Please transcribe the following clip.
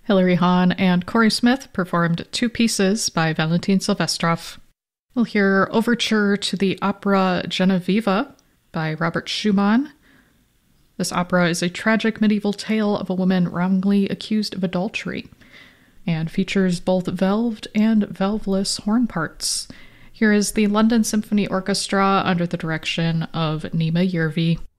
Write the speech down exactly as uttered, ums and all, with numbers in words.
Hilary Hahn and Corey Smith performed two pieces by Valentin Silvestrov. We'll hear Overture to the opera Genevieve by Robert Schumann. This opera is a tragic medieval tale of a woman wrongly accused of adultery and features both valved and valveless horn parts. Here is the London Symphony Orchestra under the direction of Nima Yervi.